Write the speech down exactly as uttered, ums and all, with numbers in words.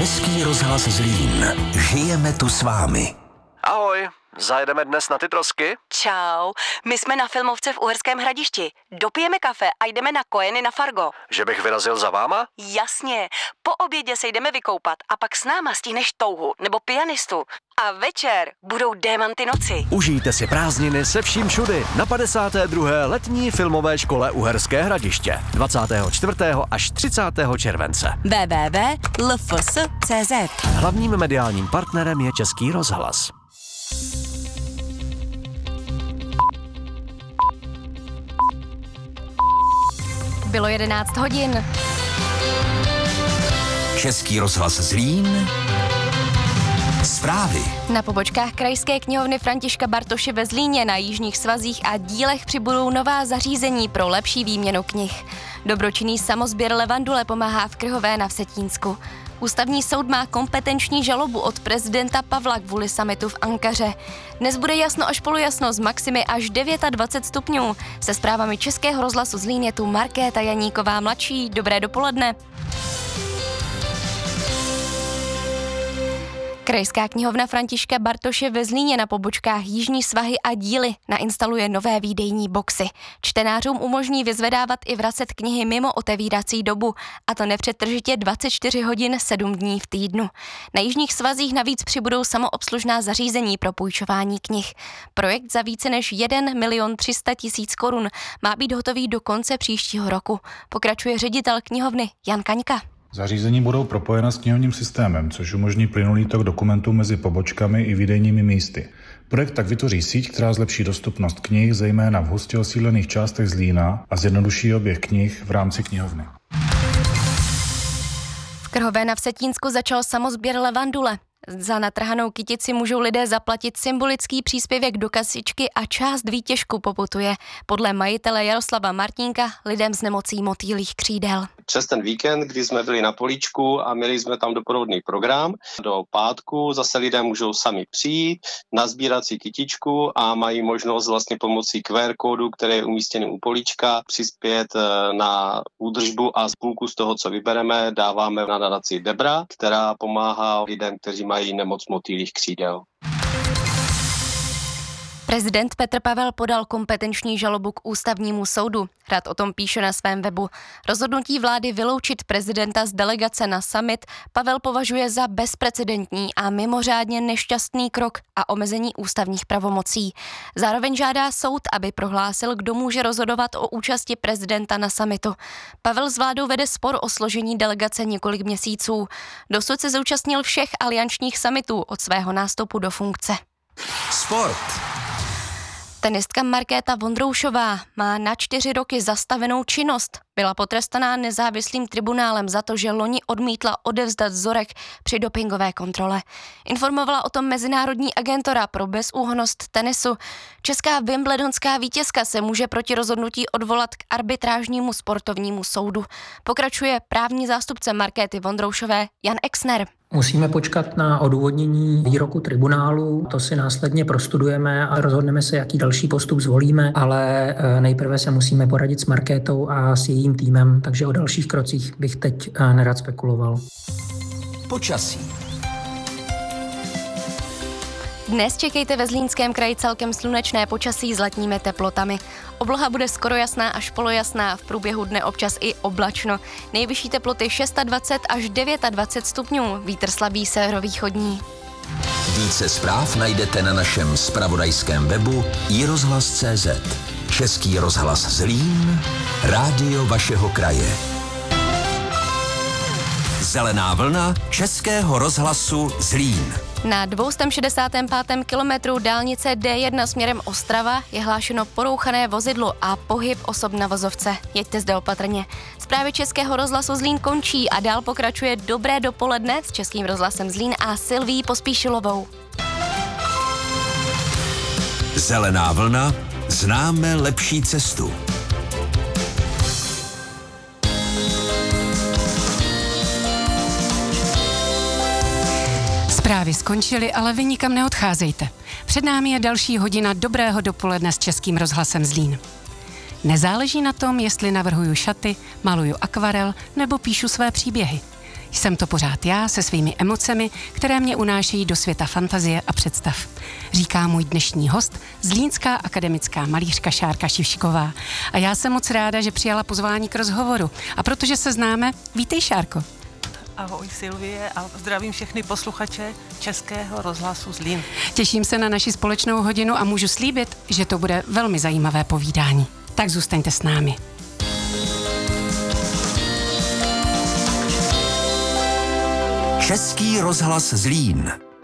Český rozhlas Zlín. Žijeme tu s vámi. Ahoj, zajedeme dnes na ty trosky? Čau, my jsme na filmovce v Uherském Hradišti. Dopijeme kafe a jdeme na Kojeny na Fargo. Že bych vyrazil za váma? Jasně, po obědě se jdeme vykoupat a pak s náma stihneš touhu nebo pianistu. A večer budou Démanty noci. Užijte si prázdniny se vším všudy na padesáté druhé letní filmové škole Uherské Hradiště dvacátého čtvrtého až třicátého července. w w w tečka l f s tečka c z. Hlavním mediálním partnerem je Český rozhlas. Bylo jedenáct hodin. Český rozhlas Zlín. Zprávy. Na pobočkách Krajské knihovny Františka Bartoše ve Zlíně na jižních svazích a dílech přibudou nová zařízení pro lepší výměnu knih. Dobročinný samosběr Levandule pomáhá v Krhové na Vsetínsku. Ústavní soud má kompetenční žalobu od prezidenta Pavla kvůli summitu v Ankaře. Dnes bude jasno až polojasno s maximy až dvacet devět stupňů. Se zprávami Českého rozhlasu Zlín je tu Markéta Janíková mladší. Dobré dopoledne. Krajská knihovna Františka Bartoše ve Zlíně na pobočkách Jižní svahy a díly nainstaluje nové výdejní boxy. Čtenářům umožní vyzvedávat i vracet knihy mimo otevírací dobu, a to nepřetržitě dvacet čtyři hodin sedm dní v týdnu. Na jižních svazích navíc přibudou samoobslužná zařízení pro půjčování knih. Projekt za více než jeden milion tři sta tisíc korun má být hotový do konce příštího roku. Pokračuje ředitel knihovny Jan Kaňka. Zařízení budou propojena s knihovním systémem, což umožní plynulý tok dokumentů mezi pobočkami i výdejními místy. Projekt tak vytvoří síť, která zlepší dostupnost knih, zejména v hustě osídlených částech Zlína, a zjednoduší oběh knih v rámci knihovny. V Krhové na Vsetínsku začal samosběr Levandule. Za natrhanou kytici můžou lidé zaplatit symbolický příspěvek do kasičky a část výtěžku poputuje. Podle majitele Jaroslava Martínka lidem s nemocí motýlých křídel. Přes ten víkend, kdy jsme byli na políčku a měli jsme tam doprovodný program, do pátku zase lidé můžou sami přijít, nazbírat si kytičku a mají možnost vlastně pomocí Q R kódu, který je umístěný u políčka, přispět na údržbu, a z půlku z toho, co vybereme, dáváme na nadaci Debra, která pomáhá lidem, kteří mají nemoc motýlých křídel. Prezident Petr Pavel podal kompetenční žalobu k ústavnímu soudu. Hrad o tom píše na svém webu. Rozhodnutí vlády vyloučit prezidenta z delegace na summit Pavel považuje za bezprecedentní a mimořádně nešťastný krok a omezení ústavních pravomocí. Zároveň žádá soud, aby prohlásil, kdo může rozhodovat o účasti prezidenta na summitu. Pavel s vládou vede spor o složení delegace několik měsíců. Dosud se zúčastnil všech aliančních summitů od svého nástupu do funkce. Sport. Tenistka Markéta Vondroušová má na čtyři roky zastavenou činnost. Byla potrestaná nezávislým tribunálem za to, že loni odmítla odevzdat vzorek při dopingové kontrole. Informovala o tom Mezinárodní agentura pro bezúhonnost tenisu. Česká wimbledonská vítězka se může proti rozhodnutí odvolat k arbitrážnímu sportovnímu soudu. Pokračuje právní zástupce Markéty Vondroušové Jan Exner. Musíme počkat na odůvodnění výroku tribunálu, to si následně prostudujeme a rozhodneme se, jaký další postup zvolíme, ale nejprve se musíme poradit s Markétou a s jejím týmem, takže o dalších krocích bych teď nerad spekuloval. Počasí. Dnes čekejte ve Zlínském kraji celkem slunečné počasí s letními teplotami. Obloha bude skoro jasná až polojasná, v průběhu dne občas i oblačno. Nejvyšší teploty dvacet šest až dvacet devět stupňů, vítr slabý severovýchodní. Více zpráv najdete na našem zpravodajském webu i rozhlas tečka cé zet. Český rozhlas Zlín, rádio vašeho kraje. Zelená vlna Českého rozhlasu Zlín. Na dvě stě šedesát pět kilometrů dálnice D jedna směrem Ostrava je hlášeno porouchané vozidlo a pohyb osob na vozovce. Jeďte zde opatrně. Zprávy Českého rozhlasu Zlín končí a dál pokračuje Dobré dopoledne s Českým rozhlasem Zlín a Silví Pospíšilovou. Zelená vlna, známe lepší cestu. Zprávy skončily, ale vy nikam neodcházejte. Před námi je další hodina dobrého dopoledne s Českým rozhlasem Zlín. Nezáleží na tom, jestli navrhuju šaty, maluju akvarel nebo píšu své příběhy. Jsem to pořád já se svými emocemi, které mě unášejí do světa fantazie a představ. Říká můj dnešní host, zlínská akademická malířka Šárka Šivšková. A já jsem moc ráda, že přijala pozvání k rozhovoru. A protože se známe, vítej, Šárko. Ahoj Silvie a zdravím všechny posluchače Českého rozhlasu Zlín. Těším se na naši společnou hodinu a můžu slíbit, že to bude velmi zajímavé povídání. Tak zůstaňte s námi. Český rozhlas Zlín.